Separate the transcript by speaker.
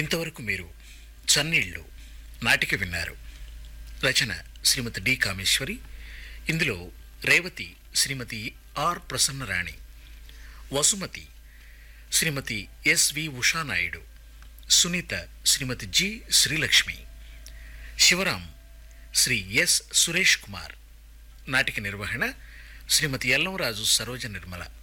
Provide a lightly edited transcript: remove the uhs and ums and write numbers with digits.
Speaker 1: ఇంతవరకు మీరు చన్నీళ్ళు నాటిక విన్నారు. రచన శ్రీమతి డి కామేశ్వరి. ఇందులో రేవతి శ్రీమతి are Prasannarani, Vasumathi Shrimati SV ఉషానాయుడు, Sunitha Shrimati G Srilakshmi, Sivaram Shri yes Suresh Kumar. నాటిక నిర్వహణ శ్రీమతి ఎల్లంరాజు సరోజ నిర్మల.